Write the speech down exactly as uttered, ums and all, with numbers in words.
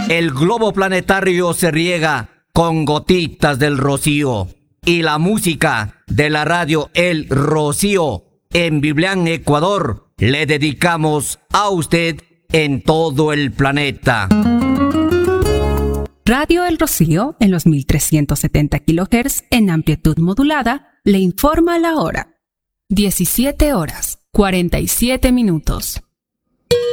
El globo planetario se riega con gotitas del rocío. Y la música de la radio El Rocío en Biblián, Ecuador, le dedicamos a usted en todo el planeta. Radio El Rocío, en los mil trescientos setenta kilohertz en amplitud modulada, le informa la hora. diecisiete horas, cuarenta y siete minutos.